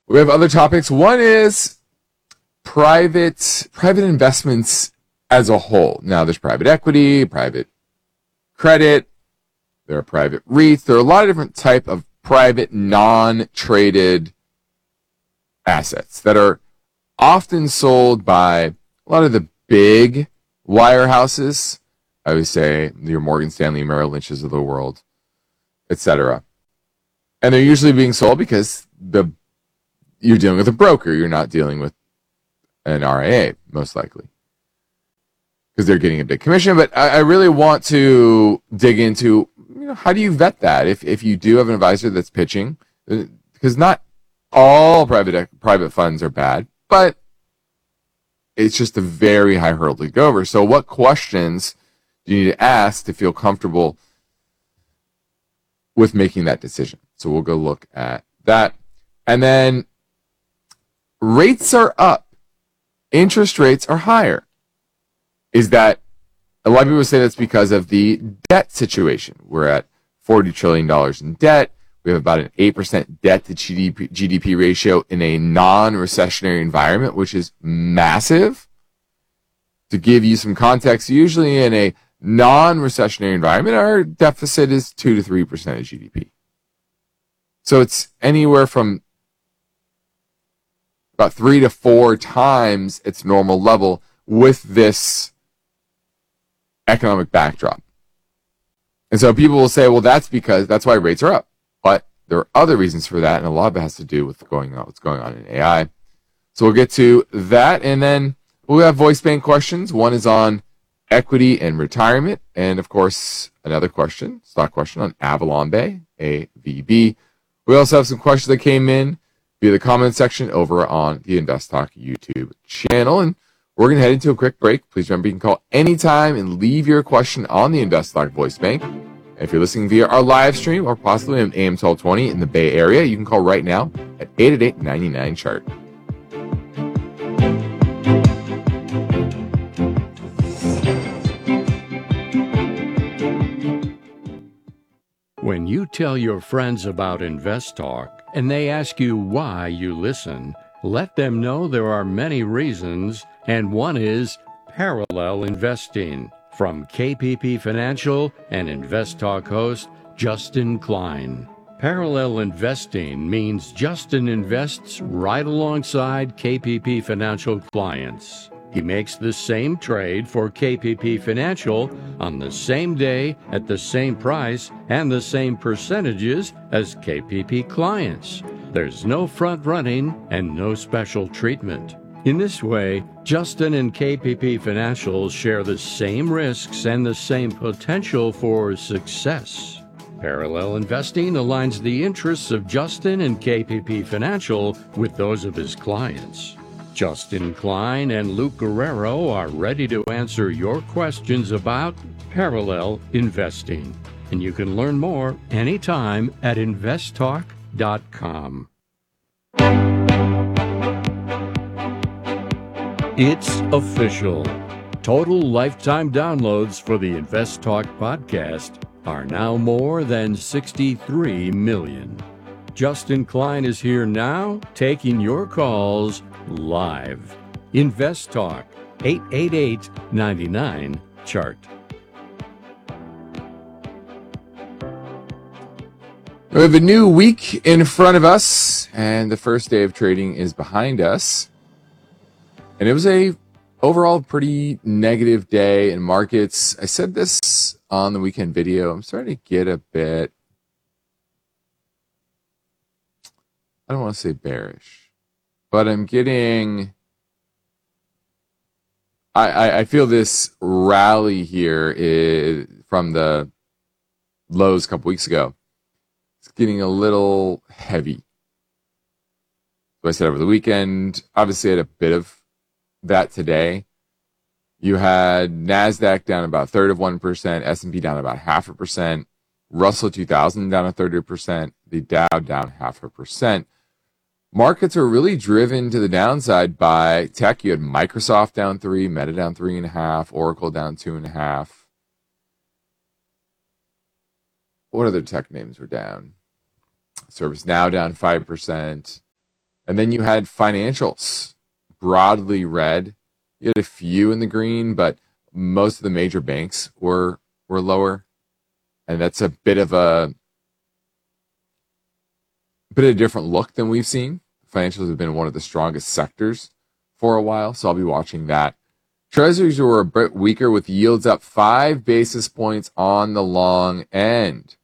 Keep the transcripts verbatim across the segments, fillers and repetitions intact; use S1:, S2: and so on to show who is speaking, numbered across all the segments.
S1: We have other topics. One is private private investments as a whole. Now, there's private equity, private credit, there are private REITs. There are a lot of different type of private non-traded assets that are often sold by a lot of the big wirehouses. I would say your Morgan Stanley, Merrill Lynch's of the world, et cetera. And they're usually being sold because the you're dealing with a broker. You're not dealing with an R I A, most likely, because they're getting a big commission. But I, I really want to dig into, you know, how do you vet that if, if you do have an advisor that's pitching? Because not all private private funds are bad, but it's just a very high hurdle to go over. So what questions do you need to ask to feel comfortable with making that decision? So we'll go look at that. And then rates are up. Interest rates are higher. Is that, a lot of people say that's because of the debt situation. We're at forty trillion dollars in debt. We have about an eight percent debt to G D P, G D P ratio in a non-recessionary environment, which is massive. To give you some context, usually in a non-recessionary environment, our deficit is two to three percent of G D P. So it's anywhere from about three to four times its normal level with this economic backdrop. And so people will say, well, that's because, that's why rates are up. But there are other reasons for that, and a lot of it has to do with going on, what's going on in A I. So we'll get to that, and then we'll have voice bank questions. One is on equity and retirement, and of course, another question, stock question on AvalonBay, A V B. We also have some questions that came in via the comment section over on the Invest Talk YouTube channel, and we're going to head into a quick break. Please remember you can call anytime and leave your question on the Invest Talk voice bank. If you're listening via our live stream or possibly on A M twelve twenty in the Bay Area, you can call right now at eight eight eight, nine nine, C H A R T.
S2: When you tell your friends about Invest Talk and they ask you why you listen, let them know there are many reasons, and one is parallel investing. From K P P Financial and Invest Talk host Justin Klein. Parallel investing means Justin invests right alongside K P P Financial clients. He makes the same trade for K P P Financial on the same day at the same price and the same percentages as K P P clients. There's no front running and no special treatment. In this way, Justin and K P P Financial share the same risks and the same potential for success. Parallel investing aligns the interests of Justin and K P P Financial with those of his clients. Justin Klein and Luke Guerrero are ready to answer your questions about parallel investing. And you can learn more anytime at invest talk dot com. It's official. Total lifetime downloads for the Invest Talk podcast are now more than sixty-three million. Justin Klein is here now, taking your calls live. Invest Talk, eight eight eight, nine nine, C H A R T.
S1: We have a new week in front of us, and the first day of trading is behind us. And it was a overall pretty negative day in markets. I said this on the weekend video. I'm starting to get a bit, I don't want to say bearish, but I'm getting, I, I, I feel this rally here is from the lows a couple weeks ago. It's getting a little heavy. So I said over the weekend, obviously I had a bit of that today. You had NASDAQ down about a third of one percent, S and P down about half a percent, Russell two thousand down a third of a percent, the Dow down half a percent. Markets are really driven to the downside by tech. You had Microsoft down three, Meta down three and a half, Oracle down two and a half. What other tech names were down? ServiceNow down five percent. And then you had financials, broadly red. You had a few in the green, but most of the major banks were were lower. And that's a bit of a bit of a different look than we've seen. Financials have been one of the strongest sectors for a while, so I'll be watching that. Treasuries were a bit weaker with yields up five basis points on the long end.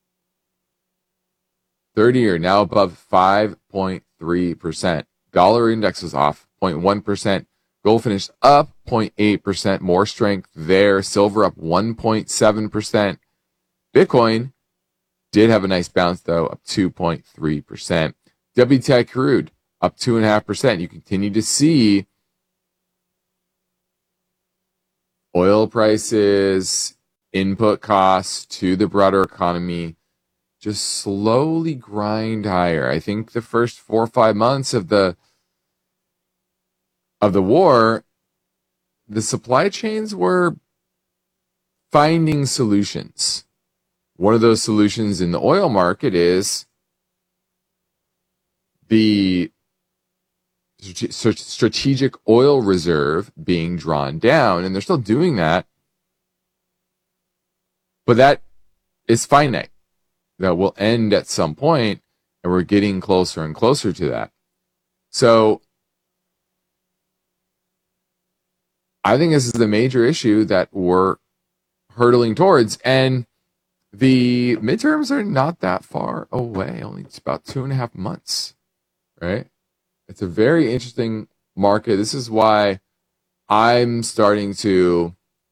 S1: thirty-year now above five point three percent. Dollar index was off zero point one percent. Gold finished up zero point eight percent. More strength there. Silver up one point seven percent. Bitcoin did have a nice bounce, though, up two point three percent. W T I crude up two point five percent. You continue to see oil prices, input costs to the broader economy just slowly grind higher. I think the first four or five months of the of the war, the supply chains were finding solutions. One of those solutions in the oil market is the strategic oil reserve being drawn down, and they're still doing that, but that is finite. That will end at some point, and we're getting closer and closer to that. So I think this is the major issue that we're hurtling towards, and the midterms are not that far away, only it's about two and a half months, right? It's a very interesting market. This is why I'm starting to,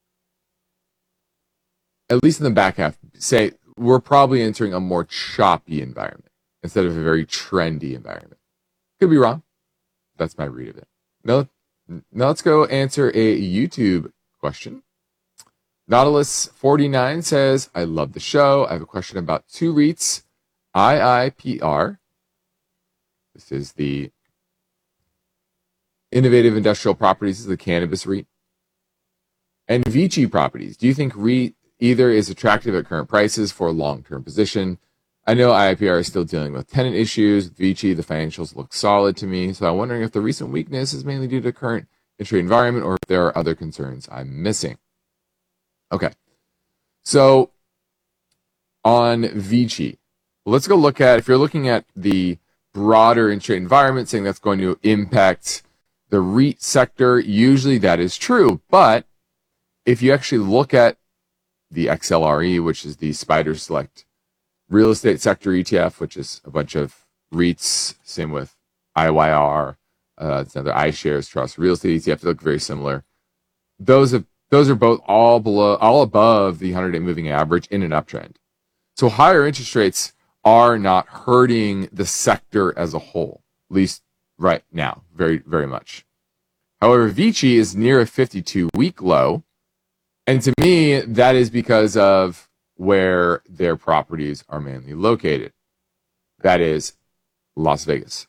S1: at least in the back half, say we're probably entering a more choppy environment instead of a very trendy environment. Could be wrong. That's my read of it. Now, now let's go answer a YouTube question. Nautilus forty-nine says, I love the show. I have a question about two REITs, I I P R. This is the Innovative Industrial Properties, is the cannabis REIT. And Vici Properties. Do you think REIT either is attractive at current prices for a long-term position? I know I I P R is still dealing with tenant issues. Vici, the financials look solid to me. So I'm wondering if the recent weakness is mainly due to current interest rate environment or if there are other concerns I'm missing. Okay. So on Vici, let's go look at, if you're looking at the broader interest rate environment, saying that's going to impact the REIT sector, usually that is true. But if you actually look at the X L R E, which is the Spider Select Real Estate Sector E T F, which is a bunch of REITs, same with I Y R, uh, it's another iShares Trust Real Estate E T F, they look very similar. Those have, those are both all below, all above the one hundred day moving average in an uptrend. So higher interest rates are not hurting the sector as a whole, at least right now, very, very much. However, Vici is near a fifty-two week low. And to me, that is because of where their properties are mainly located. That is Las Vegas.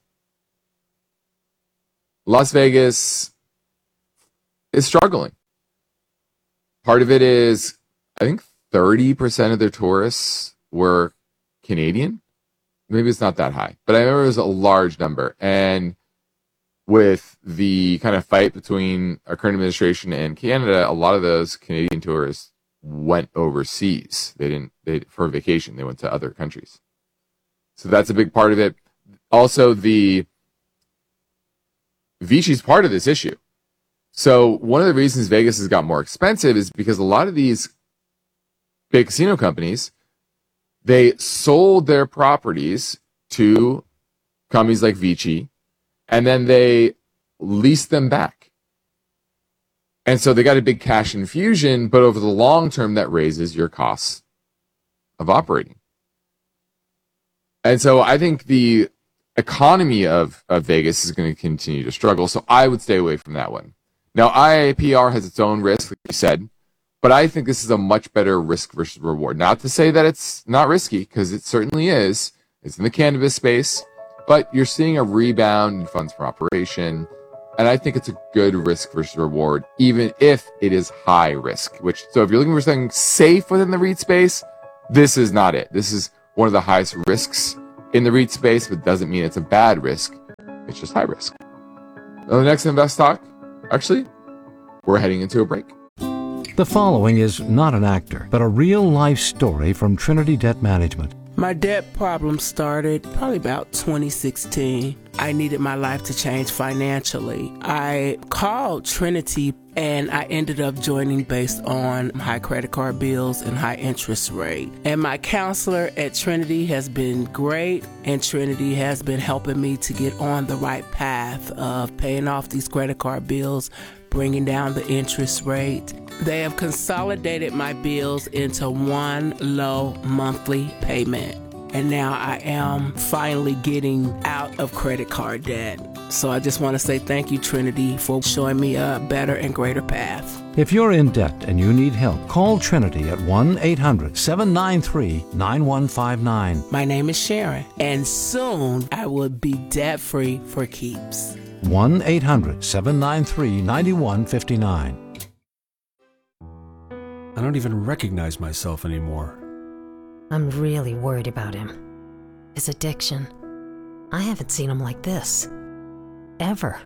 S1: Las Vegas is struggling. Part of it is, I think thirty percent of their tourists were Canadian. Maybe it's not that high, but I remember it was a large number. And with the kind of fight between our current administration and Canada, a lot of those Canadian tourists went overseas. They didn't, they, for vacation, they went to other countries. So that's a big part of it. Also, the Vici's part of this issue. So one of the reasons Vegas has got more expensive is because a lot of these big casino companies, they sold their properties to companies like Vici, and then they leased them back. And so they got a big cash infusion, but over the long term, that raises your costs of operating. And so I think the economy of, of Vegas is going to continue to struggle. So I would stay away from that one. Now, I I P R has its own risk, like you said, but I think this is a much better risk versus reward. Not to say that it's not risky, because it certainly is. It's in the cannabis space, but you're seeing a rebound in funds from operation. And I think it's a good risk versus reward, even if it is high risk. Which, so if you're looking for something safe within the REIT space, this is not it. This is one of the highest risks in the REIT space, but doesn't mean it's a bad risk. It's just high risk. Now, the next Invest Talk, actually, we're heading into a break.
S3: The following is not an actor, but a real-life story from Trinity Debt Management.
S4: My debt problem started probably about twenty sixteen. I needed my life to change financially. I called Trinity and I ended up joining based on high credit card bills and high interest rate. And my counselor at Trinity has been great, and Trinity has been helping me to get on the right path of paying off these credit card bills, bringing down the interest rate. They have consolidated my bills into one low monthly payment. And now I am finally getting out of credit card debt. So I just want to say thank you, Trinity, for showing me a better and greater path.
S3: If you're in debt and you need help, call Trinity at one eight hundred seven nine three nine one five nine.
S4: My name is Sharon, and soon I will be debt-free for keeps.
S3: one eight hundred seven nine three nine one five nine.
S5: I don't even recognize myself anymore.
S6: I'm really worried about him. His addiction. I haven't seen him like this. Ever.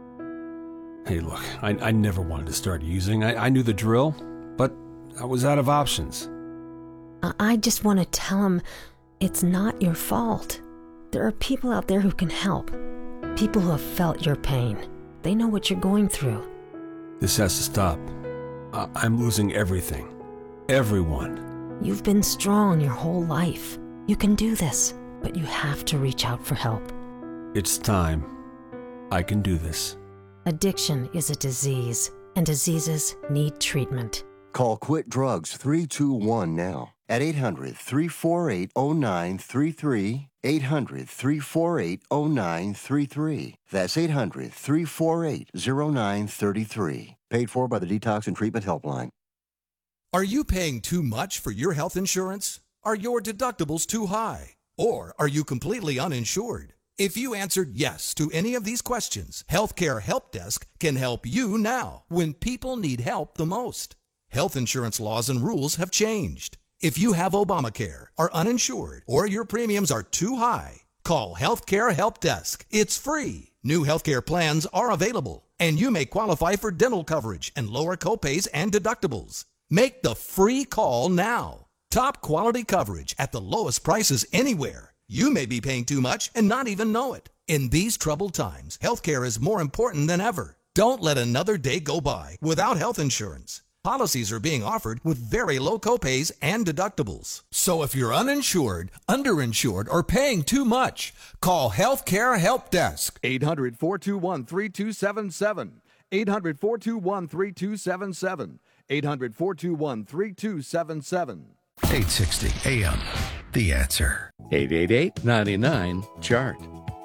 S5: Hey, look, I, I never wanted to start using. I, I knew the drill, but I was out of options.
S6: I, I just want to tell him it's not your fault. There are people out there who can help. People who have felt your pain. They know what you're going through.
S5: This has to stop. I, I'm losing everything. Everyone.
S6: You've been strong your whole life. You can do this, but you have to reach out for help.
S5: It's time. I can do this.
S6: Addiction is a disease, and diseases need treatment.
S7: Call Quit Drugs three two one now at eight hundred three four eight oh nine three three, eight hundred three four eight oh nine three three. That's eight hundred three four eight oh nine three three. Paid for by the Detox and Treatment Helpline.
S8: Are you paying too much for your health insurance? Are your deductibles too high? Or are you completely uninsured? If you answered yes to any of these questions, Healthcare Help Desk can help you now when people need help the most. Health insurance laws and rules have changed. If you have Obamacare, are uninsured, or your premiums are too high, call Healthcare Help Desk. It's free. New healthcare plans are available, and you may qualify for dental coverage and lower copays and deductibles. Make the free call now. Top quality coverage at the lowest prices anywhere. You may be paying too much and not even know it. In these troubled times, healthcare is more important than ever. Don't let another day go by without health insurance. Policies are being offered with very low copays and deductibles. So if you're uninsured, underinsured, or paying too much, call Healthcare Help Desk.
S9: eight hundred four two one three two seven seven. eight hundred four two one three two seven seven. eight hundred four two one three two seven seven.
S10: eight sixty A M. The Answer.
S2: eight eight eight, nine nine, chart.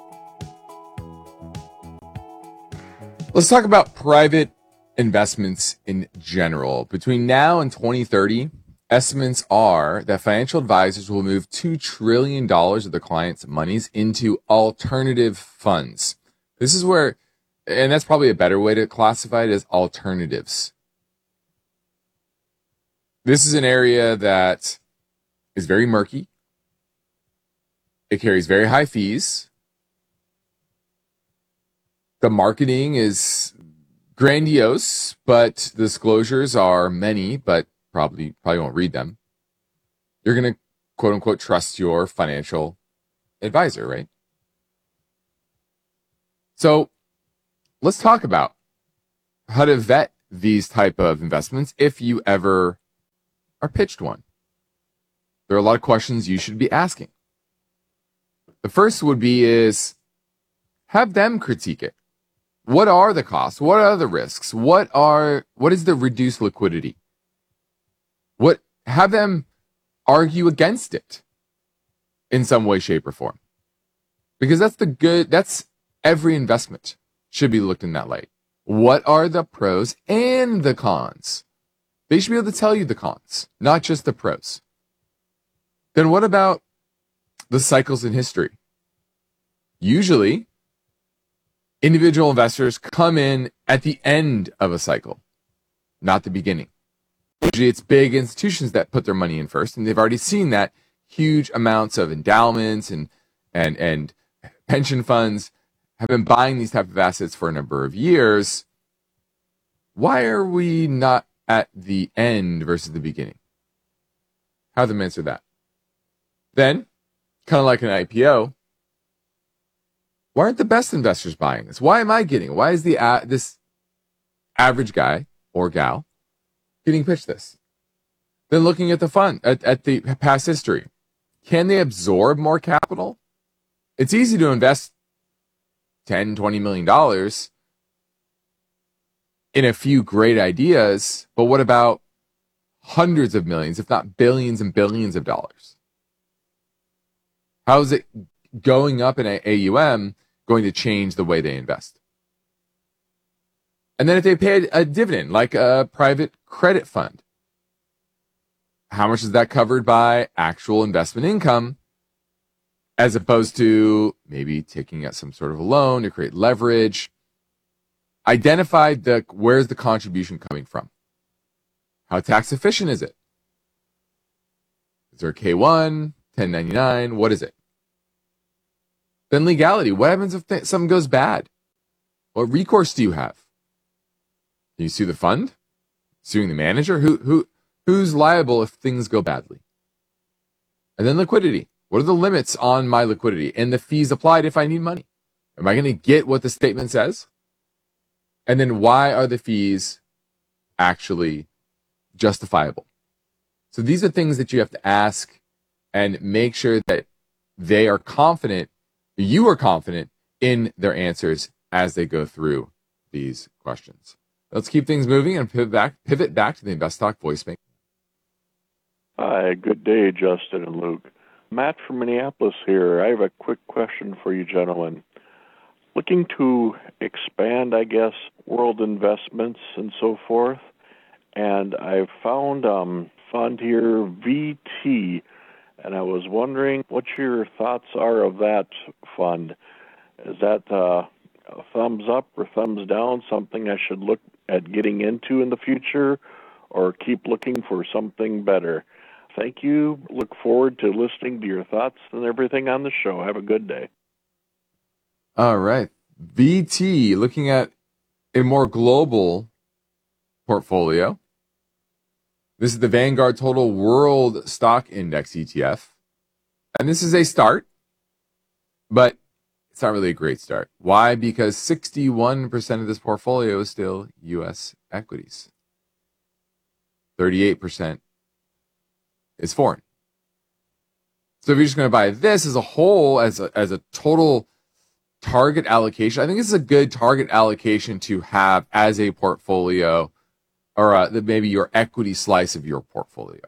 S1: Let's talk about private investments in general. Between now and twenty thirty, estimates are that financial advisors will move two trillion dollars of their clients' monies into alternative funds. This is where, and that's probably a better way to classify it, as alternatives. This is an area that is very murky. It carries very high fees. The marketing is grandiose, but the disclosures are many, but probably probably won't read them. You're going to, quote unquote, trust your financial advisor, right? So let's talk about how to vet these type of investments if you ever are pitched one. There are a lot of questions you should be asking. The first would be is have them critique it. What are the costs? What are the risks? What are what is the reduced liquidity? What have them argue against it in some way, shape, or form. Because that's the good that's every investment should be looked in that light. What are the pros and the cons? They should be able to tell you the cons, not just the pros. Then what about the cycles in history? Usually, individual investors come in at the end of a cycle, not the beginning. Usually it's big institutions that put their money in first, and they've already seen that huge amounts of endowments and and and pension funds have been buying these type of assets for a number of years, why are we not at the end versus the beginning? Have them answer that. Then, kind of like an I P O, why aren't the best investors buying this? Why am I getting it? Why is the uh, this average guy or gal getting pitched this? Then looking at the fund, at, at the past history, can they absorb more capital? It's easy to invest ten, twenty million dollars in a few great ideas, but what about hundreds of millions, if not billions and billions of dollars? How is it going up in A U M going to change the way they invest? And then if they pay a dividend, like a private credit fund, how much is that covered by actual investment income, as opposed to maybe taking out some sort of a loan to create leverage? Identify the where's the contribution coming from? How tax efficient is it? Is there a K one, ten ninety-nine? What is it? Then legality. What happens if th- something goes bad? What recourse do you have? Can you sue the fund? Suing the manager? Who who who's liable if things go badly? And then liquidity. What are the limits on my liquidity and the fees applied if I need money? Am I going to get what the statement says? And then why are the fees actually justifiable? So these are things that you have to ask and make sure that they are confident, you are confident in their answers as they go through these questions. Let's keep things moving and pivot back, pivot back to the Invest Talk voicemail.
S11: Hi, good day, Justin and Luke. Matt from Minneapolis here. I have a quick question for you gentlemen. Looking to expand, I guess, world investments and so forth, and I've found a um, fund here, V T, and I was wondering what your thoughts are of that fund. Is that uh, a thumbs up or thumbs down, something I should look at getting into in the future, or keep looking for something better? Thank you. Look forward to listening to your thoughts and everything on the show. Have a good day.
S1: All right. V T, looking at a more global portfolio. This is the Vanguard Total World Stock Index E T F. And this is a start, but it's not really a great start. Why? Because sixty-one percent of this portfolio is still U S equities. thirty-eight percent is foreign. So if you're just going to buy this as a whole, as a, as a total target allocation, I think this is a good target allocation to have as a portfolio, or uh, maybe your equity slice of your portfolio.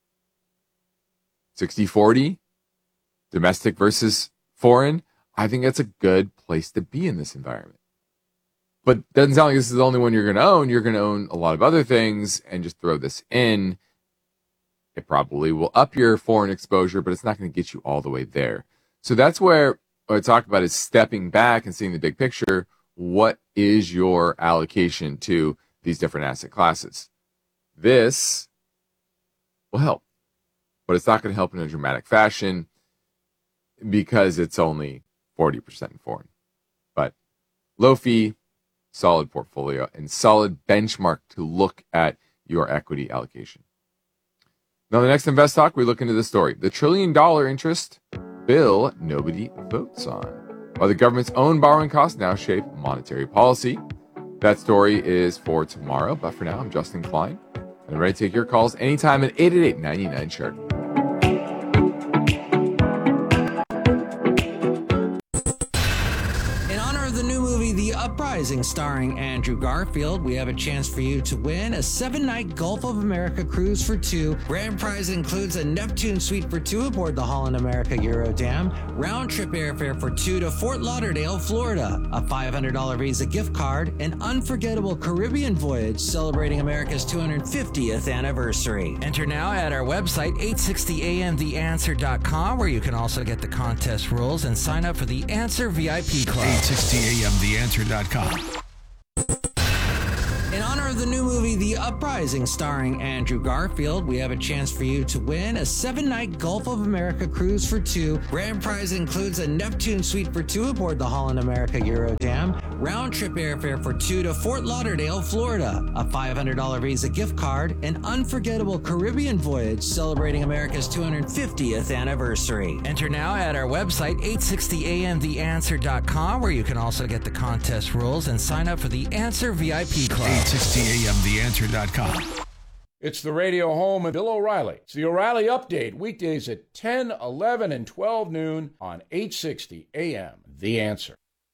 S1: sixty forty, domestic versus foreign. I think that's a good place to be in this environment. But it doesn't sound like this is the only one you're going to own. You're going to own a lot of other things and just throw this in. It probably will up your foreign exposure, but it's not going to get you all the way there. So that's where what I talk about is stepping back and seeing the big picture. What is your allocation to these different asset classes? This will help, but it's not going to help in a dramatic fashion because it's only forty percent in foreign. But low fee, solid portfolio, and solid benchmark to look at your equity allocation. Now, the next Invest Talk, we look into the story. The trillion dollar interest bill nobody votes on, while the government's own borrowing costs now shape monetary policy. That story is for tomorrow, but for now, I'm Justin Klein, and I'm ready to take your calls anytime at eight eight eight, nine nine, chart.
S12: Uprising, starring Andrew Garfield, we have a chance for you to win a seven-night Gulf of America cruise for two. Grand prize includes a Neptune suite for two aboard the Holland America Eurodam, round-trip airfare for two to Fort Lauderdale, Florida, a five hundred dollars Visa gift card, an unforgettable Caribbean voyage celebrating America's two hundred fiftieth anniversary. Enter now at our website, eight sixty A M the answer dot com, where you can also get the contest rules and sign up for the Answer V I P Club.
S10: eight sixty A M the answer dot com.
S12: In honor of the new movie The Uprising starring Andrew Garfield, we have a chance for you to win a seven-night Gulf of America cruise for two. Grand prize includes a Neptune suite for two aboard the Holland America Eurodam, round-trip airfare for two to Fort Lauderdale, Florida, a five hundred dollars Visa gift card, an unforgettable Caribbean voyage celebrating America's two hundred fiftieth anniversary. Enter now at our website, eight sixty a m the answer dot com, where you can also get the contest rules and sign up for the Answer V I P Club.
S10: eight sixty a m the answer dot com.
S13: It's the radio home of Bill O'Reilly. It's the O'Reilly Update, weekdays at ten, eleven, and twelve noon on eight sixty A M The Answer.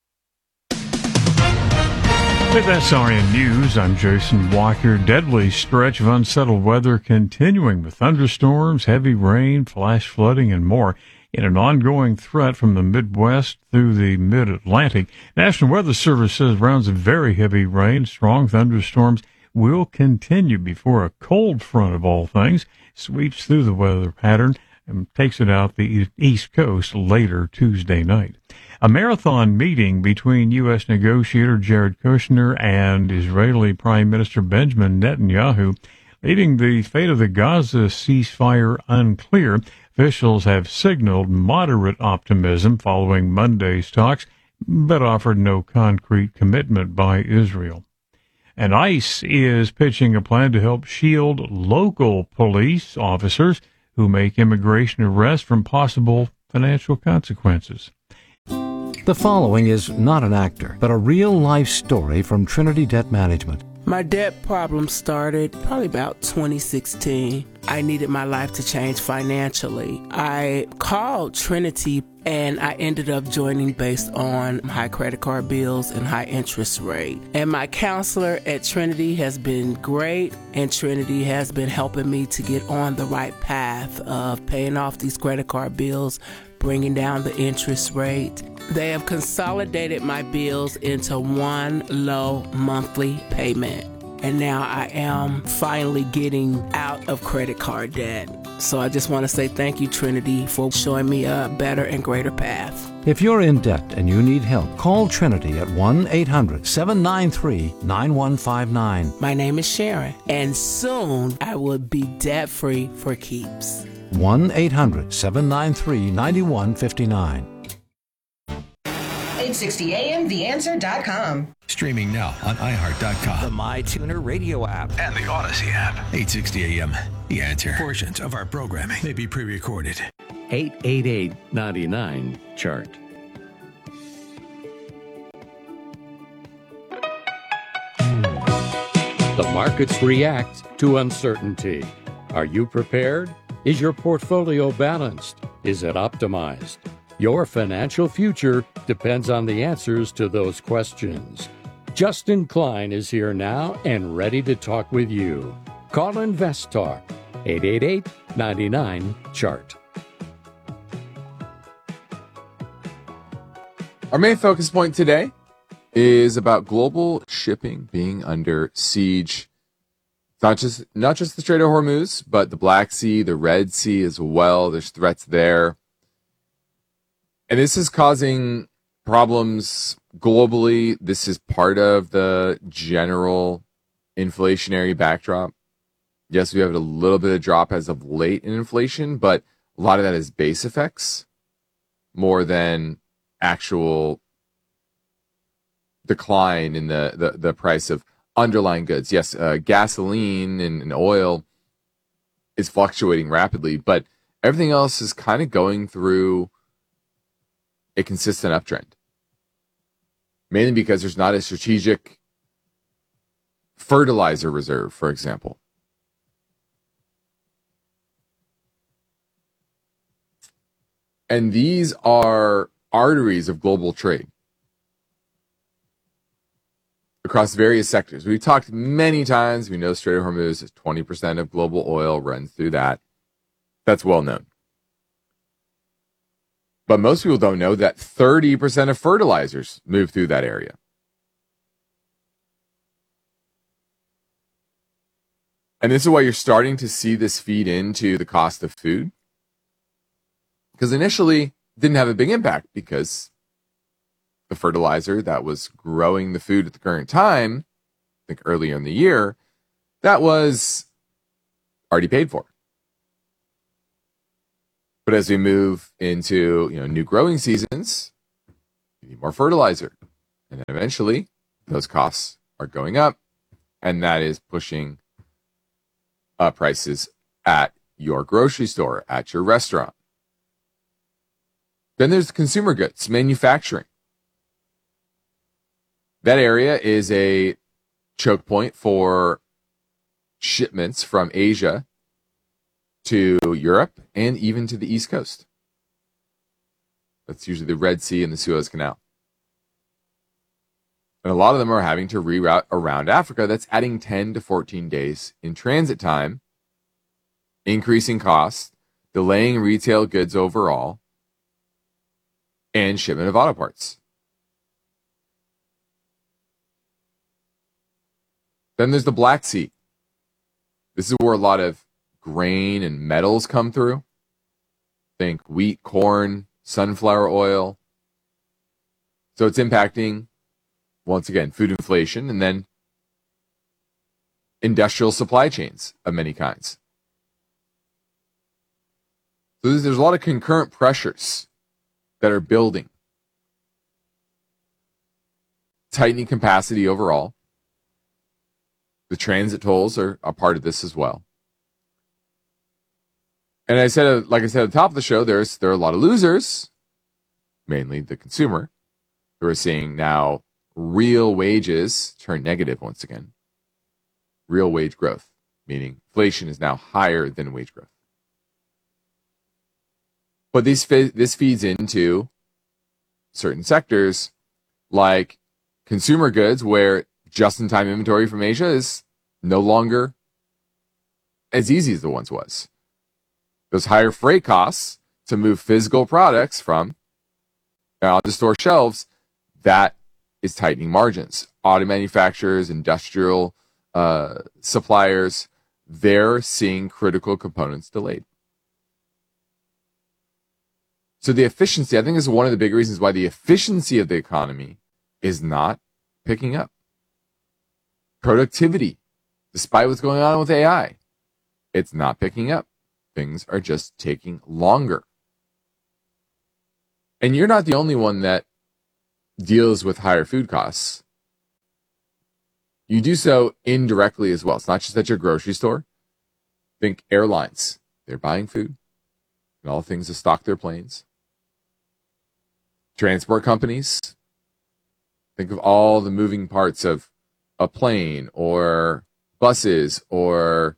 S14: With S R N News, I'm Jason Walker. Deadly stretch of unsettled weather continuing with thunderstorms, heavy rain, flash flooding, and more in an ongoing threat from the Midwest through the mid-Atlantic. National Weather Service says rounds of very heavy rain, strong thunderstorms will continue before a cold front of all things sweeps through the weather pattern and takes it out the East Coast later Tuesday night. A marathon meeting between U S negotiator Jared Kushner and Israeli Prime Minister Benjamin Netanyahu, leaving the fate of the Gaza ceasefire unclear. Officials have signaled moderate optimism following Monday's talks, but offered no concrete commitment by Israel. And ICE is pitching a plan to help shield local police officers who make immigration arrests from possible financial consequences.
S3: The following is not an actor, but a real-life story from Trinity Debt Management.
S4: My debt problem started probably about twenty sixteen. I needed my life to change financially. I called Trinity and I ended up joining based on high credit card bills and high interest rate. And my counselor at Trinity has been great, and Trinity has been helping me to get on the right path of paying off these credit card bills, bringing down the interest rate. They have consolidated my bills into one low monthly payment. And now I am finally getting out of credit card debt. So I just want to say thank you, Trinity, for showing me a better and greater path.
S3: If you're in debt and you need help, call Trinity at one eight hundred seven nine three nine one five nine.
S4: My name is Sharon, and soon I will be debt-free for keeps.
S3: one eight hundred seven nine three nine one five nine.
S15: eight sixty A M the answer dot com.
S10: Streaming now on i heart dot com.
S12: The MyTuner radio app.
S10: And the Odyssey app. eight sixty A M The Answer. Portions of our programming may be pre-recorded.
S2: eight eight eight nine nine chart. The markets react to uncertainty. Are you prepared? Is your portfolio balanced? Is it optimized? Your financial future depends on the answers to those questions. Justin Klein is here now and ready to talk with you. Call Invest Talk, eight eight eight nine nine chart.
S1: Our main focus point today is about global shipping being under siege. Not just not just the Strait of Hormuz, but the Black Sea, the Red Sea as well. There's threats there. And this is causing problems globally. This is part of the general inflationary backdrop. Yes, we have a little bit of drop as of late in inflation, but a lot of that is base effects more than actual decline in the, the, the price of underlying goods. Yes, uh, gasoline and, and oil is fluctuating rapidly, but everything else is kind of going through a consistent uptrend. Mainly because there's not a strategic fertilizer reserve, for example. And these are arteries of global trade across various sectors. We've talked many times. We know Strait of Hormuz is twenty percent of global oil runs through that. That's well known. But most people don't know that thirty percent of fertilizers move through that area. And this is why you're starting to see this feed into the cost of food. Because initially, it didn't have a big impact because the fertilizer that was growing the food at the current time think earlier in the year, that was already paid for. But as we move into, you know, new growing seasons, you need more fertilizer. And then eventually those costs are going up, and that is pushing up prices at your grocery store, at your restaurant. Then there's consumer goods, manufacturing. That area is a choke point for shipments from Asia to Europe and even to the East Coast. That's usually the Red Sea and the Suez Canal. And a lot of them are having to reroute around Africa. That's adding ten to fourteen days in transit time, increasing costs, delaying retail goods overall, and shipment of auto parts. Then there's the Black Sea. This is where a lot of grain and metals come through. Think wheat, corn, sunflower oil. So it's impacting, once again, food inflation, and then industrial supply chains of many kinds. So there's, there's a lot of concurrent pressures that are building. Tightening capacity overall. The transit tolls are a part of this as well. And I said, like I said at the top of the show, there's there are a lot of losers, mainly the consumer, who are seeing now real wages turn negative once again. Real wage growth, meaning inflation is now higher than wage growth. But this this feeds into certain sectors like consumer goods, where just-in-time inventory from Asia is no longer as easy as it once was. Those higher freight costs to move physical products from uh, the store shelves, that is tightening margins. Auto manufacturers, industrial uh, suppliers, they're seeing critical components delayed. So the efficiency, I think, is one of the big reasons why the efficiency of the economy is not picking up. Productivity, despite what's going on with A I, it's not picking up. Things are just taking longer. And you're not the only one that deals with higher food costs. You do so indirectly as well. It's not just at your grocery store. Think airlines. They're buying food and all things to stock their planes. Transport companies. Think of all the moving parts of a plane or buses or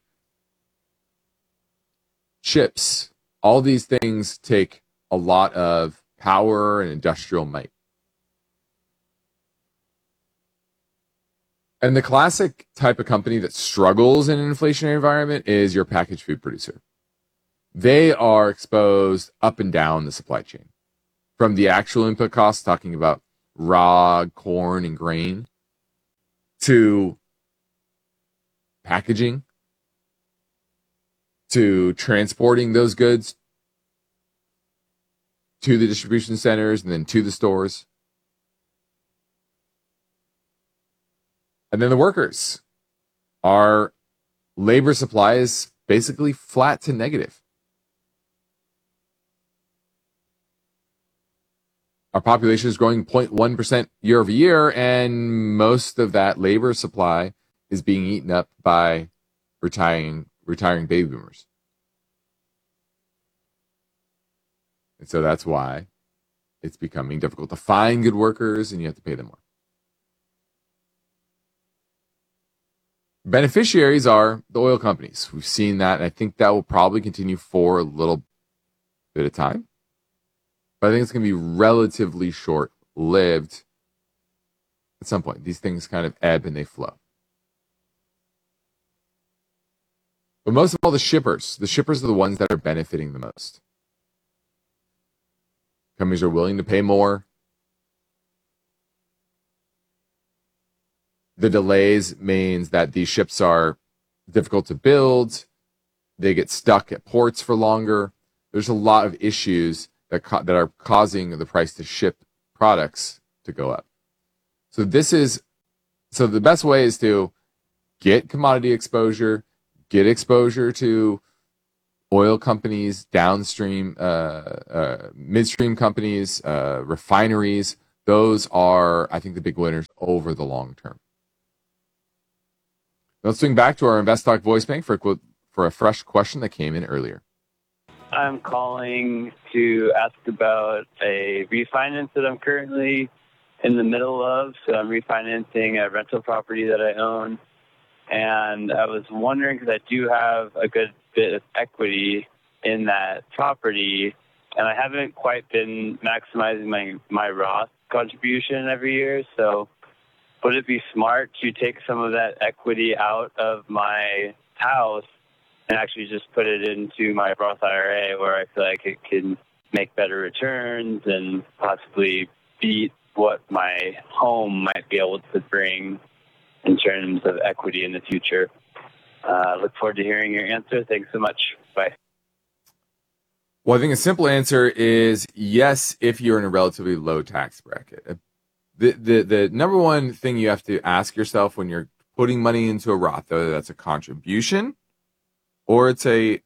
S1: ships. All these things take a lot of power and industrial might. And the classic type of company that struggles in an inflationary environment is your packaged food producer. They are exposed up and down the supply chain. From the actual input costs, talking about raw corn and grain, to packaging, to transporting those goods to the distribution centers and then to the stores. And then the workers. Our labor supply is basically flat to negative. Our population is growing zero point one percent year over year, and most of that labor supply is being eaten up by retiring retiring baby boomers. And so that's why it's becoming difficult to find good workers, and you have to pay them more. Beneficiaries are the oil companies. We've seen that, and I think that will probably continue for a little bit of time. But I think it's going to be relatively short-lived at some point. These things kind of ebb and they flow. But most of all, the shippers. The shippers are the ones that are benefiting the most. Companies are willing to pay more. The delays means that these ships are difficult to build. They get stuck at ports for longer. There's a lot of issues that co- that are causing the price to ship products to go up. So this is, so the best way is to get commodity exposure, get exposure to oil companies, downstream, uh, uh, midstream companies, uh, refineries. Those are, I think, the big winners over the long term. Let's swing back to our InvestTalk voice bank for a, for a fresh question that came in earlier.
S16: I'm calling to ask about a refinance that I'm currently in the middle of. So I'm refinancing a rental property that I own. And I was wondering, because I do have a good bit of equity in that property, and I haven't quite been maximizing my, my Roth contribution every year. So would it be smart to take some of that equity out of my house and actually just put it into my Roth I R A, where I feel like it can make better returns and possibly beat what my home might be able to bring in terms of equity in the future? Uh, look forward to hearing your answer. Thanks so much. Bye.
S1: Well, I think a simple answer is yes, if you're in a relatively low tax bracket. The, the, the number one thing you have to ask yourself when you're putting money into a Roth, whether that's a contribution or it's a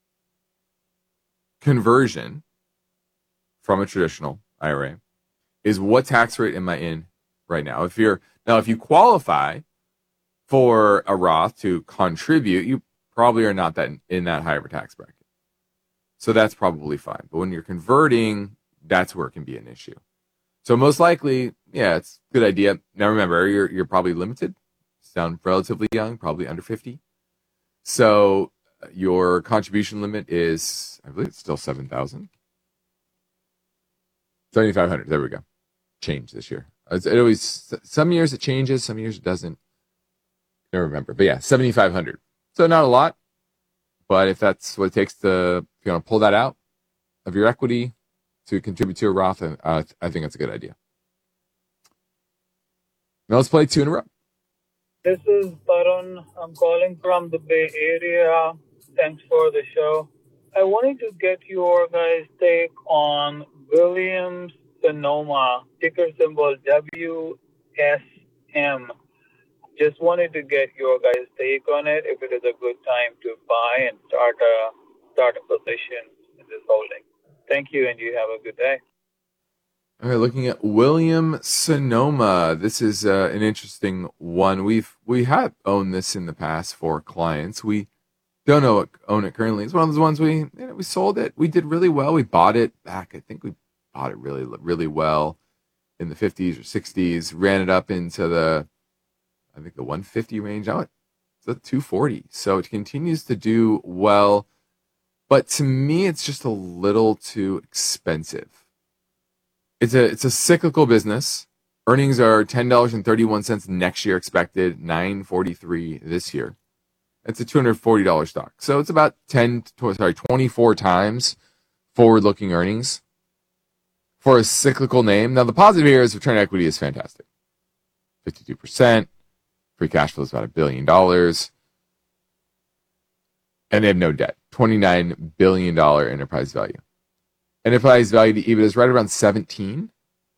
S1: conversion from a traditional I R A, is what tax rate am I in right now? If you're now, if you qualify for a Roth to contribute, you probably are not that in, in that high of a tax bracket. So that's probably fine. But when you're converting, that's where it can be an issue. So most likely, yeah, it's a good idea. Now remember, you're you're probably limited. Sound relatively young, probably under fifty. So your contribution limit is, I believe it's still seven thousand. seventy-five hundred. There we go. Change this year. It always, some years it changes, some years it doesn't. I don't remember. But yeah, seventy-five hundred. So not a lot. But if that's what it takes to, if you want to pull that out of your equity to contribute to a Roth, uh, I think that's a good idea. Now let's play two in a row.
S17: This is Tarun. I'm calling from the Bay Area. Thanks for the show. I wanted to get your guys' take on Williams Sonoma, ticker symbol W S M. Just wanted to get your guys' take on it, if it is a good time to buy and start a, start a position in this holding. Thank you, and you have a good day.
S1: All right, looking at William Sonoma. This is uh, an interesting one. We've we have owned this in the past for clients. We don't know it, own it currently. It's one of those ones we you know, we sold it. We did really well. We bought it back. I think we bought it really really well in the fifties or sixties. Ran it up into the I think the one fifty range. Now it's at two forty. So it continues to do well. But to me, it's just a little too expensive. It's a it's a cyclical business. Earnings are ten dollars and thirty-one cents next year expected, nine forty-three this year. It's a two hundred forty dollars stock. So it's about ten sorry, twenty-four times forward-looking earnings for a cyclical name. Now the positive here is return on equity is fantastic. fifty-two percent. Free cash flow is about a billion dollars. And they have no debt. twenty-nine billion dollars enterprise value. Enterprise value to EBITDA is right around seventeen.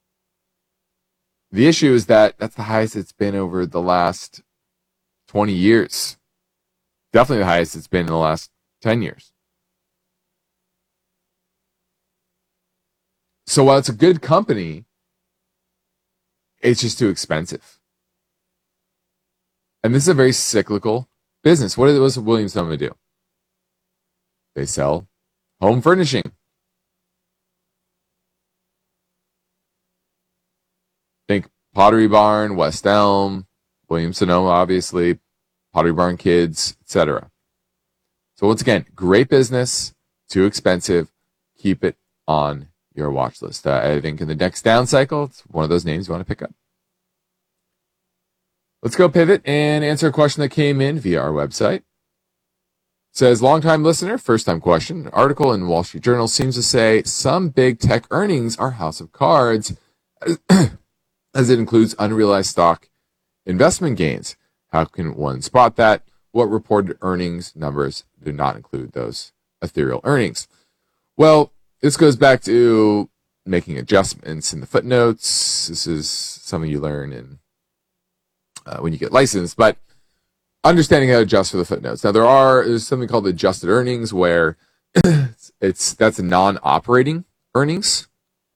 S1: The issue is that that's the highest it's been over the last twenty years. Definitely the highest it's been in the last ten years. So while it's a good company, it's just too expensive. And this is a very cyclical business. What was Williams Sonoma do? They sell home furnishing. Think Pottery Barn, West Elm, Williams Sonoma, obviously, Pottery Barn Kids, et cetera. So once again, great business, too expensive. Keep it on your watch list. Uh, I think in the next down cycle, it's one of those names you want to pick up. Let's go pivot and answer a question that came in via our website. It says, longtime listener, first time question. An article in Wall Street Journal seems to say some big tech earnings are house of cards, as it includes unrealized stock investment gains. How can one spot that? What reported earnings numbers do not include those ethereal earnings? Well, this goes back to making adjustments in the footnotes. This is something you learn in uh, when you get licensed. But understanding how to adjust for the footnotes. Now, there are there's something called adjusted earnings where it's, it's that's non-operating earnings.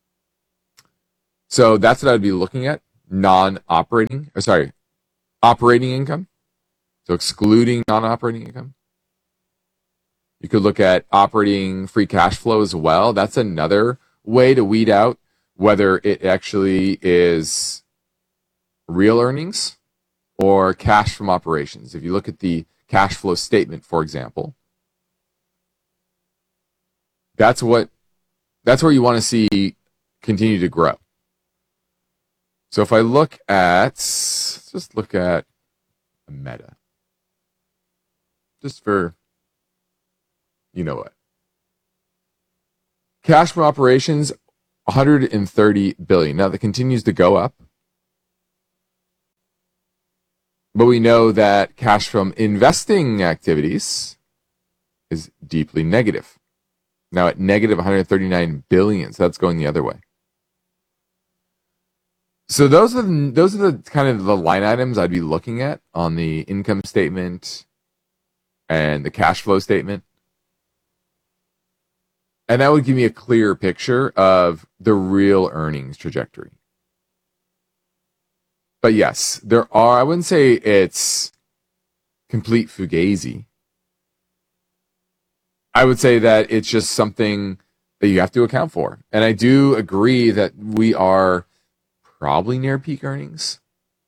S1: So that's what I'd be looking at, non-operating, or sorry, operating income. So excluding non-operating income. You could look at operating free cash flow as well. That's another way to weed out whether it actually is real earnings or cash from operations. If you look at the cash flow statement, for example, that's what that's where you want to see continue to grow. So if I look at, let's just look at Meta, just for, you know what, cash from operations, one hundred thirty billion dollars. Now that continues to go up, but we know that cash from investing activities is deeply negative. Now at negative one hundred thirty-nine billion dollars, so that's going the other way. So those are the, those are the kind of the line items I'd be looking at on the income statement and the cash flow statement. And that would give me a clear picture of the real earnings trajectory. But yes, there are, I wouldn't say it's complete fugazi. I would say that it's just something that you have to account for. And I do agree that we are probably near peak earnings.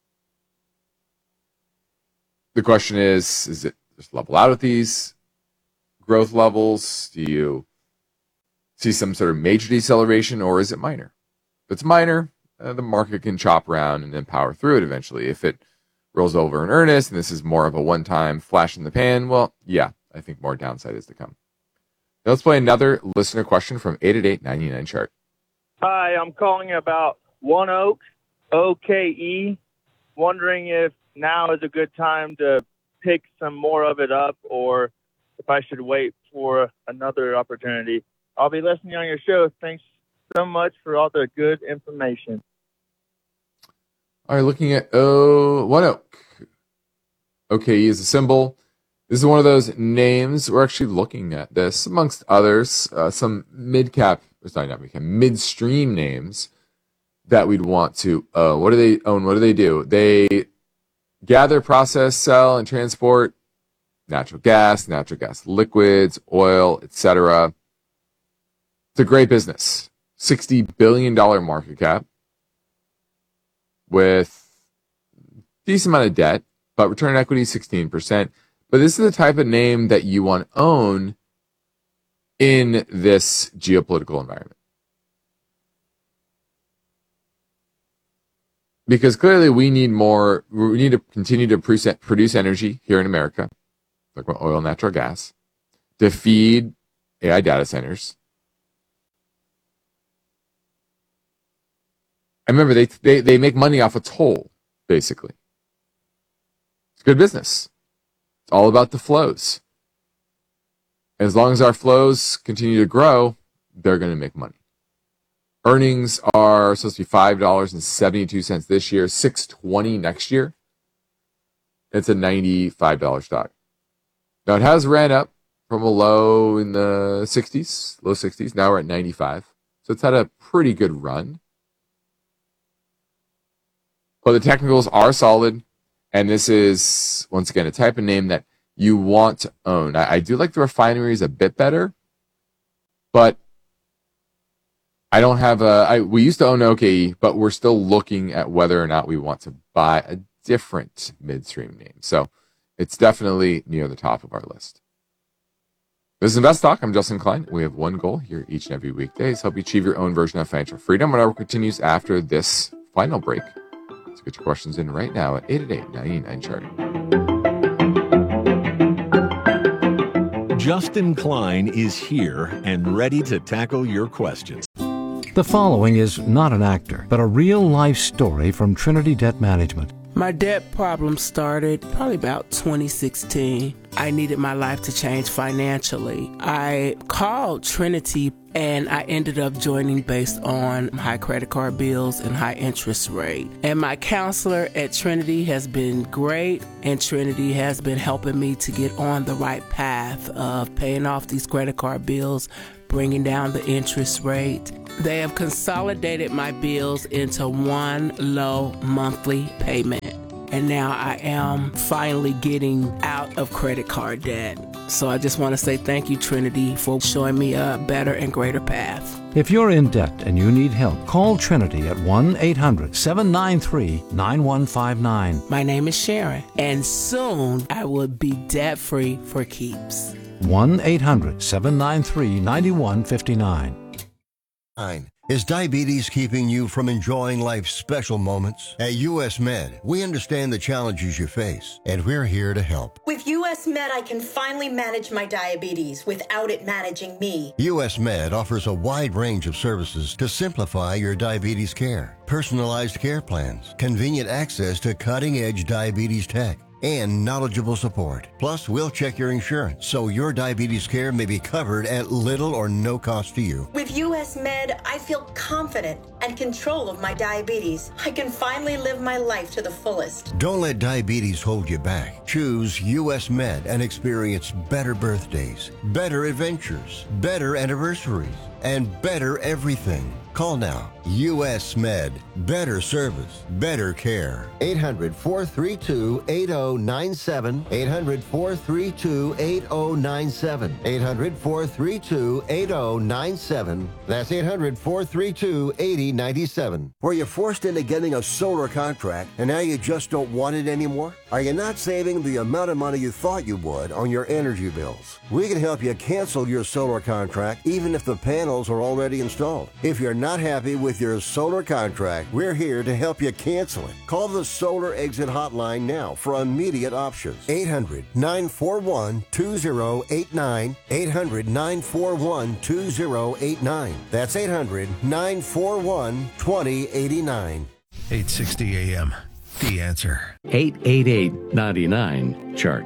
S1: The question is, is it just level out at these growth levels? Do you see some sort of major deceleration, or is it minor? If it's minor, uh, the market can chop around and then power through it eventually. If it rolls over in earnest and this is more of a one-time flash in the pan, well, yeah, I think more downside is to come. Now let's play another listener question from eight eight eight, nine nine chart.
S18: Hi, I'm calling about One Oak, O K E. Wondering if now is a good time to pick some more of it up, or if I should wait for another opportunity. I'll be listening on your show. Thanks so much for all the good information.
S1: All right, looking at oh, One Oak. O K E is a symbol. This is one of those names. We're actually looking at this amongst others, uh, some mid-cap, sorry, not mid-cap, midstream names that we'd want to own. What do they own? What do they do? They gather, process, sell, and transport natural gas, natural gas liquids, oil, et cetera. It's a great business. sixty billion dollars market cap with a decent amount of debt, but return on equity is sixteen percent. But this is the type of name that you want to own in this geopolitical environment. Because clearly we need more, we need to continue to produce energy here in America, like oil and natural gas, to feed A I data centers. I remember they, they, they make money off a toll, basically. It's good business. It's all about the flows. And as long as our flows continue to grow, they're going to make money. Earnings are supposed to be five dollars and seventy-two cents this year, six dollars and twenty cents next year. It's a ninety-five dollars stock. Now, it has ran up from a low in the sixties, low sixties. Now we're at ninety-five. So it's had a pretty good run. But the technicals are solid. And this is, once again, a type of name that you want to own. I, I do like the refineries a bit better. But I don't have a, I, we used to own O K E, but we're still looking at whether or not we want to buy a different midstream name. So it's definitely near the top of our list. This is Invest Talk. I'm Justin Klein. We have one goal here each and every weekday is help you achieve your own version of financial freedom. And our work continues after this final break. So get your questions in right now at eight eight eight, nine nine, chart.
S19: Justin Klein is here and ready to tackle your questions.
S3: The following is not an actor, but a real-life story from Trinity Debt Management.
S4: My debt problem started probably about twenty sixteen. I needed my life to change financially. I called Trinity and I ended up joining based on high credit card bills and high interest rate. And my counselor at Trinity has been great, and Trinity has been helping me to get on the right path of paying off these credit card bills, bringing down the interest rate. They have consolidated my bills into one low monthly payment. And now I am finally getting out of credit card debt. So I just want to say thank you, Trinity, for showing me a better and greater path.
S3: If you're in debt and you need help, call Trinity at one eight hundred seven nine three nine one five nine.
S4: My name is Sharon, and soon I will be debt-free for keeps.
S3: one eight hundred seven nine three nine one five nine.
S7: Is diabetes keeping you from enjoying life's special moments? At U S Med, we understand the challenges you face, and we're here to help.
S20: With U S Med, I can finally manage my diabetes without it managing me.
S7: U S Med offers a wide range of services to simplify your diabetes care. Personalized care plans, convenient access to cutting-edge diabetes tech, and knowledgeable support. Plus, we'll check your insurance so your diabetes care may be covered at little or no cost to you.
S20: With U S Med, I feel confident and control of my diabetes. I can finally live my life to the fullest.
S7: Don't let diabetes hold you back. Choose U S Med and experience better birthdays, better adventures, better anniversaries, and better everything. Call now. U S Med. Better service. Better care. eight hundred four three two eight zero nine seven. eight hundred four three two eight zero nine seven. eight hundred four three two eight zero nine seven. That's eight hundred four three two eight zero nine seven. Were you forced into getting a solar contract and now you just don't want it anymore? Are you not saving the amount of money you thought you would on your energy bills? We can help you cancel your solar contract even if the panels are already installed. If you're not happy with your solar contract, we're here to help you cancel it. Call the Solar Exit Hotline now for immediate options. eight hundred nine four one two zero eight nine. eight hundred nine four one two zero eight nine. That's eight hundred nine four one two zero eight nine.
S10: eight sixty A M. The Answer.
S2: eight eight eight nine nine chart.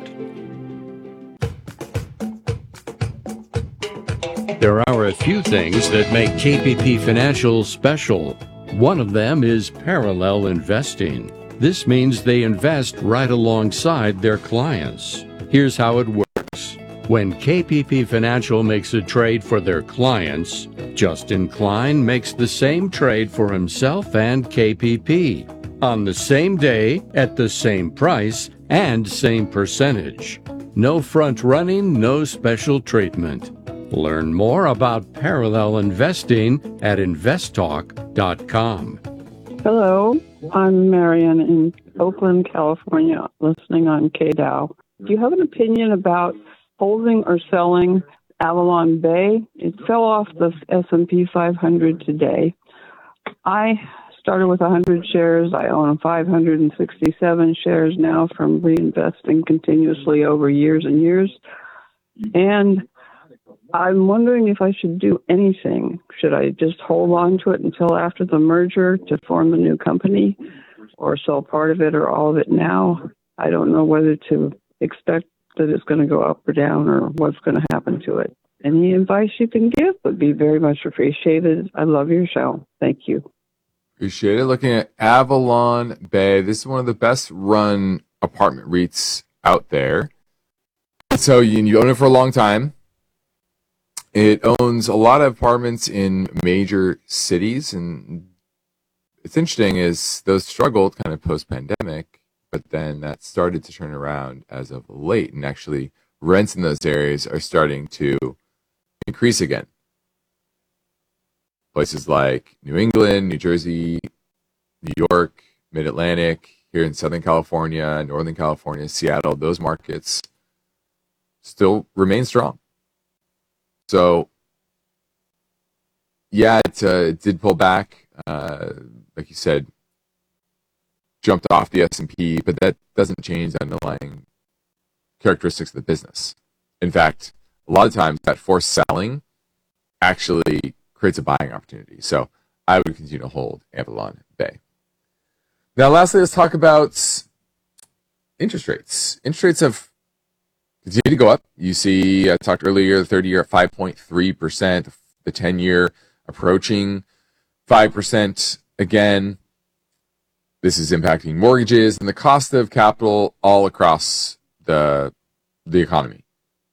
S2: There are a few things that make K P P Financial special. One of them is parallel investing. This means they invest right alongside their clients. Here's how it works. When K P P Financial makes a trade for their clients, Justin Klein makes the same trade for himself and K P P on the same day, at the same price, and same percentage. No front running, no special treatment. Learn more about parallel investing at invest talk dot com.
S21: Hello, I'm Marion in Oakland, California, listening on K D O W. Do you have an opinion about holding or selling Avalon Bay? It fell off the S and P five hundred today. I started with one hundred shares. I own five hundred sixty-seven shares now from reinvesting continuously over years and years. And I'm wondering if I should do anything. Should I just hold on to it until after the merger to form the new company, or sell part of it or all of it now? I don't know whether to expect that it's going to go up or down or what's going to happen to it. Any advice you can give would be very much appreciated. I love your show. Thank you.
S1: Appreciate it. Looking at Avalon Bay, this is one of the best run apartment REITs out there. So you, you own it for a long time. It owns a lot of apartments in major cities, and it's interesting is those struggled kind of post-pandemic, but then that started to turn around as of late, and actually rents in those areas are starting to increase again. Places like New England, New Jersey, New York, Mid-Atlantic, here in Southern California, Northern California, Seattle, those markets still remain strong. So, yeah, it, uh, it did pull back, uh, like you said, jumped off the S and P, but that doesn't change the underlying characteristics of the business. In fact, a lot of times that forced selling actually creates a buying opportunity. So I would continue to hold Avalon Bay. Now, lastly, let's talk about interest rates. Interest rates have continued to go up. You see, I talked earlier, the thirty-year at five point three percent, the ten-year approaching five percent again. This is impacting mortgages and the cost of capital all across the the economy.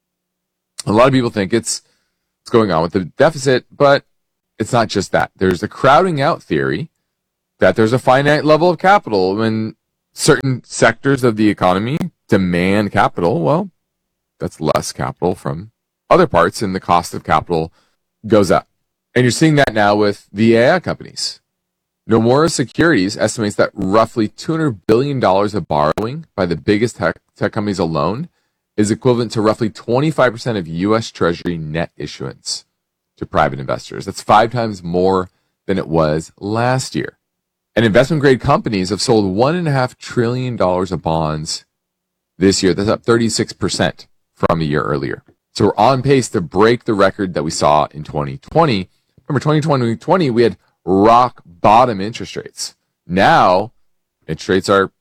S1: A lot of people think it's what's going on with the deficit, but it's not just that. There's a crowding out theory that there's a finite level of capital when certain sectors of the economy demand capital. Well, that's less capital from other parts, and the cost of capital goes up. And you're seeing that now with the A I companies. Nomura Securities estimates that roughly two hundred billion dollars of borrowing by the biggest tech, tech companies alone is equivalent to roughly twenty-five percent of U S Treasury net issuance to private investors. That's five times more than it was last year. And investment-grade companies have sold one point five trillion dollars of bonds this year. That's up thirty-six percent from a year earlier. So we're on pace to break the record that we saw in twenty twenty. Remember, twenty twenty, we had rock bottom interest rates. Now, interest rates are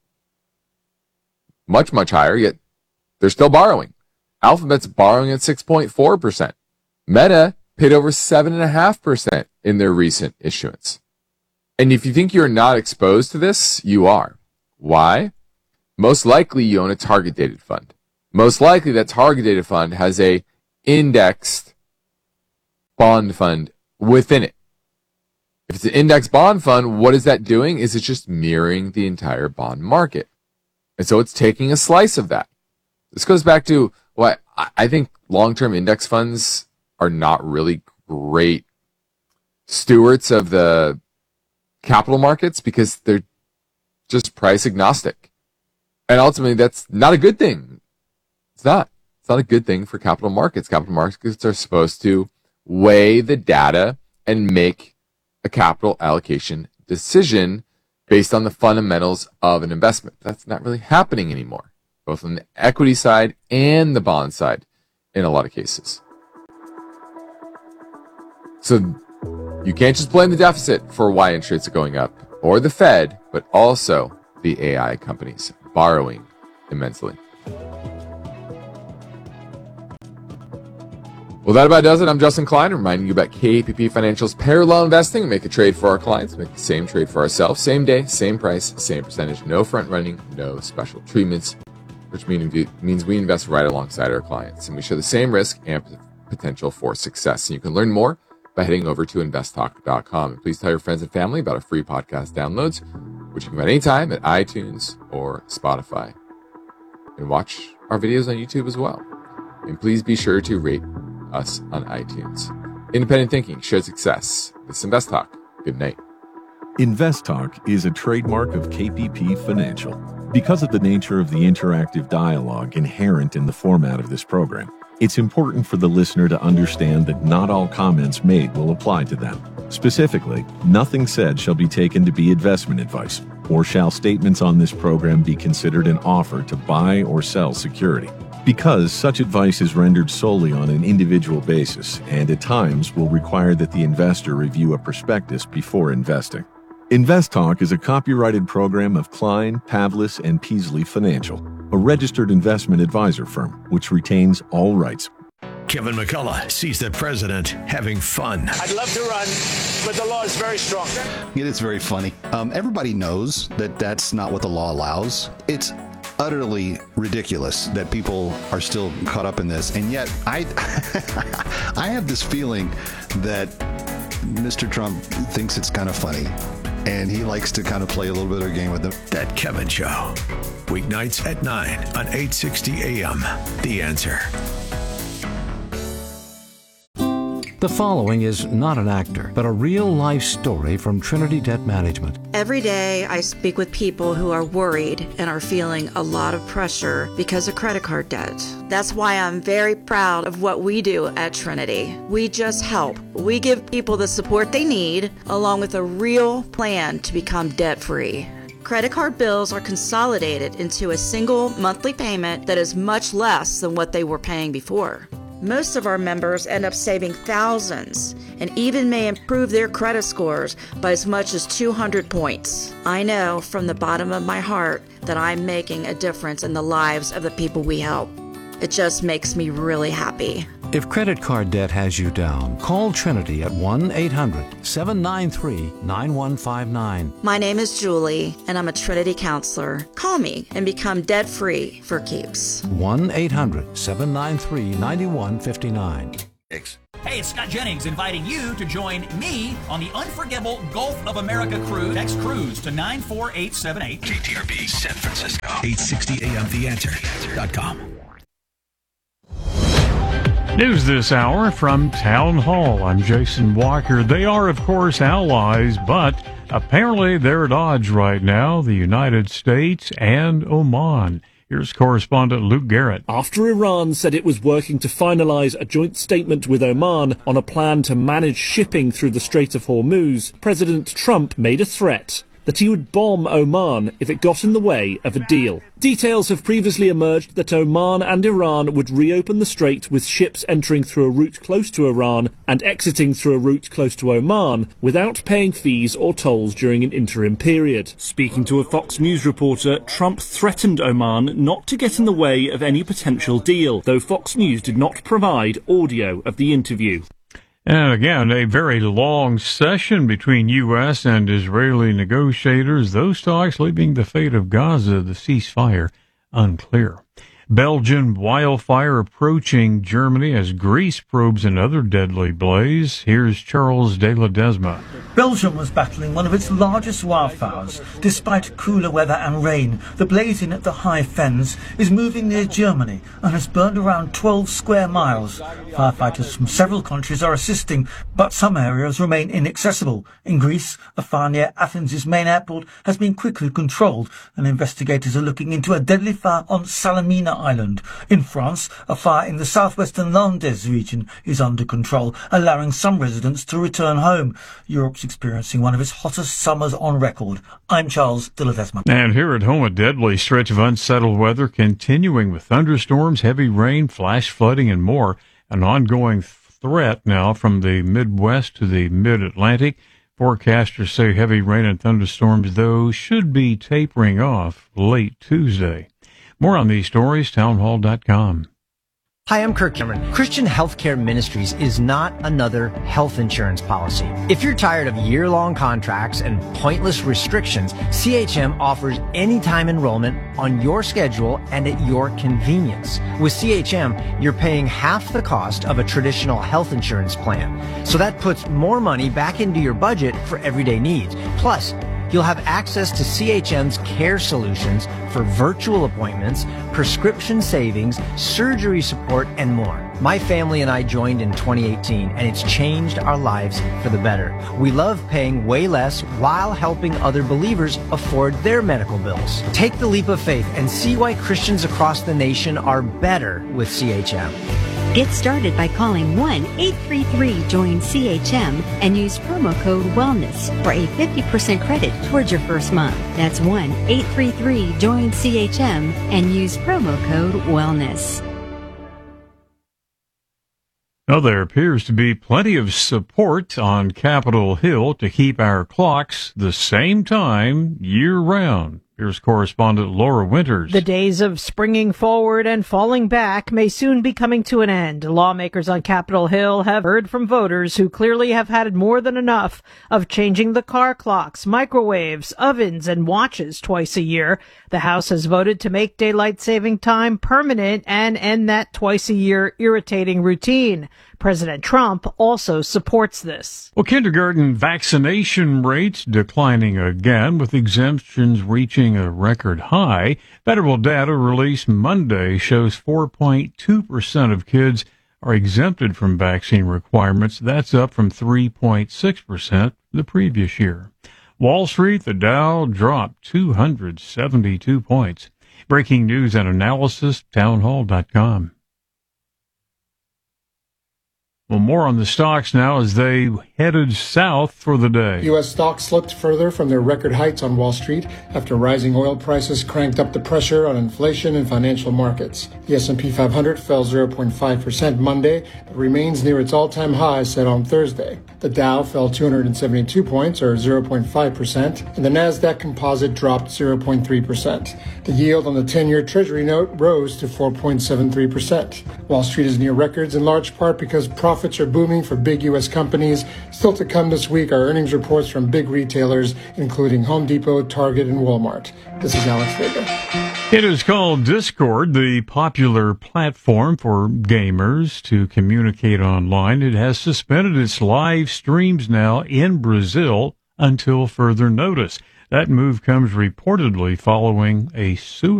S1: much, much higher, yet they're still borrowing. Alphabet's borrowing at six point four percent. Meta paid over seven point five percent in their recent issuance. And if you think you're not exposed to this, you are. Why? Most likely you own a target dated fund. Most likely that target dated fund has a indexed bond fund within it. If it's an indexed bond fund, what is that doing? Is it just mirroring the entire bond market? And so it's taking a slice of that. This goes back to what I think long-term index funds are not really great stewards of the capital markets because they're just price agnostic. And ultimately, that's not a good thing. It's not. It's not a good thing for capital markets. Capital markets are supposed to weigh the data and make a capital allocation decision based on the fundamentals of an investment. That's not really happening anymore, both on the equity side and the bond side in a lot of cases. So you can't just blame the deficit for why interest rates are going up, or the Fed, but also the A I companies borrowing immensely. Well, that about does it. I'm Justin Klein, reminding you about K P P Financial's parallel investing. We make a trade for our clients, make the same trade for ourselves, same day, same price, same percentage, no front running, no special treatments, which mean, means we invest right alongside our clients, and we share the same risk and potential for success. And you can learn more by heading over to invest talk dot com. And please tell your friends and family about our free podcast downloads, which you can find anytime at iTunes or Spotify. And watch our videos on YouTube as well. And please be sure to rate us on iTunes. Independent thinking, shared success. This is Invest Talk. Good night.
S19: Invest Talk is a trademark of K P P Financial. Because of the nature of the interactive dialogue inherent in the format of this program, it's important for the listener to understand that not all comments made will apply to them. Specifically, nothing said shall be taken to be investment advice, or shall statements on this program be considered an offer to buy or sell security. Because such advice is rendered solely on an individual basis and at times will require that the investor review a prospectus before investing. Invest Talk is a copyrighted program of Klein, Pavlis, and Peasley Financial, a registered investment advisor firm which retains all rights.
S10: Kevin McCullough sees the president having fun.
S5: I'd love to run, but the law is very strong.
S22: It is very funny. Um, everybody knows that that's not what the law allows. It's utterly ridiculous that people are still caught up in this, and yet I I have this feeling that Mister Trump thinks it's kind of funny, and he likes to kind of play a little bit of a game with them.
S10: That Kevin Show, weeknights at nine on eight sixty A M. The Answer.
S3: The following is not an actor, but a real-life story from Trinity Debt Management.
S23: Every day I speak with people who are worried and are feeling a lot of pressure because of credit card debt. That's why I'm very proud of what we do at Trinity. We just help. We give people the support they need, along with a real plan to become debt-free. Credit card bills are consolidated into a single monthly payment that is much less than what they were paying before. Most of our members end up saving thousands and even may improve their credit scores by as much as two hundred points. I know from the bottom of my heart that I'm making a difference in the lives of the people we help. It just makes me really happy.
S3: If credit card debt has you down, call Trinity at one eight hundred seven nine three nine one five nine.
S23: My name is Julie, and I'm a Trinity counselor. Call me and become debt-free for keeps.
S3: one eight hundred seven nine three nine one five nine.
S6: Hey, it's Scott Jennings inviting you to join me on the unforgettable Gulf of America cruise. Text cruise to nine four eight seven eight.
S10: K T R B San Francisco. eight sixty A M the answer dot com.
S14: News this hour from Town Hall. I'm Jason Walker. They are, of course, allies, but apparently they're at odds right now, the United States and Oman. Here's correspondent Luke Garrett.
S8: After Iran said it was working to finalize a joint statement with Oman on a plan to manage shipping through the Strait of Hormuz, President Trump made a threat that he would bomb Oman if it got in the way of a deal. Details have previously emerged that Oman and Iran would reopen the strait with ships entering through a route close to Iran and exiting through a route close to Oman without paying fees or tolls during an interim period. Speaking to a Fox News reporter, Trump threatened Oman not to get in the way of any potential deal, though Fox News did not provide audio of the interview.
S14: And again, a very long session between U S and Israeli negotiators, those talks leaving the fate of Gaza, the ceasefire, unclear. Belgian wildfire approaching Germany as Greece probes another deadly blaze. Here's Charles de Ledesma.
S9: Belgium was battling one of its largest wildfires. Despite cooler weather and rain, the blaze in at the High Fens is moving near Germany and has burned around twelve square miles. Firefighters from several countries are assisting, but some areas remain inaccessible. In Greece, a fire near Athens' main airport has been quickly controlled, and investigators are looking into a deadly fire on Salamina Island. In France, a fire in the southwestern Landes region is under control, allowing some residents to return home. Europe's experiencing one of its hottest summers on record. I'm Charles de Ledesma.
S14: And here at home, a deadly stretch of unsettled weather continuing with thunderstorms, heavy rain, flash flooding, and more. An ongoing threat now from the Midwest to the Mid-Atlantic. Forecasters say heavy rain and thunderstorms, though, should be tapering off late Tuesday. More on these stories, townhall dot com.
S24: Hi, I'm Kirk Cameron. Christian Healthcare Ministries is not another health insurance policy. If you're tired of year-long contracts and pointless restrictions, C H M offers anytime enrollment on your schedule and at your convenience. With C H M, you're paying half the cost of a traditional health insurance plan. So that puts more money back into your budget for everyday needs. Plus, you'll have access to C H M's care solutions for virtual appointments, prescription savings, surgery support, and more. My family and I joined in twenty eighteen, and it's changed our lives for the better. We love paying way less while helping other believers afford their medical bills. Take the leap of faith and see why Christians across the nation are better with C H M.
S25: Get started by calling one eight three three join C H M and use promo code WELLNESS for a fifty percent credit towards your first month. That's one eight three three join C H M and use promo code WELLNESS.
S14: Now, there appears to be plenty of support on Capitol Hill to keep our clocks the same time year-round. Here's correspondent Laura Winters.
S26: The days of springing forward and falling back may soon be coming to an end. Lawmakers on Capitol Hill have heard from voters who clearly have had more than enough of changing the car clocks, microwaves, ovens, and watches twice a year. The House has voted to make daylight saving time permanent and end that twice a year irritating routine. President Trump also supports this.
S14: Well, kindergarten vaccination rates declining again, with exemptions reaching a record high. Federal data released Monday shows four point two percent of kids are exempted from vaccine requirements. That's up from three point six percent the previous year. Wall Street, the Dow dropped two hundred seventy-two points. Breaking news and analysis, townhall dot com. Well, more on the stocks now as they headed south for the day.
S11: U S stocks slipped further from their record heights on Wall Street after rising oil prices cranked up the pressure on inflation and financial markets. The S and P five hundred fell zero point five percent Monday, but remains near its all-time high set on Thursday. The Dow fell two hundred seventy-two points, or zero point five percent, and the Nasdaq Composite dropped zero point three percent. The yield on the ten-year Treasury note rose to four point seven three percent. Wall Street is near records in large part because profits Profits are booming for big U S companies. Still to come this week are earnings reports from big retailers, including Home Depot, Target, and Walmart. This is Alex Vega.
S14: It is called Discord, the popular platform for gamers to communicate online. It has suspended its live streams now in Brazil until further notice. That move comes reportedly following a suicide